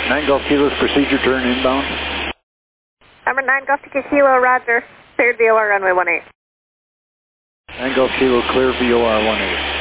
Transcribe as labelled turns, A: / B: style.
A: 9 Golf Kilo's procedure turn inbound.
B: Number 9 Golf Kilo, roger. Cleared VOR runway 18.
A: 9 Golf Kilo, clear VOR 18.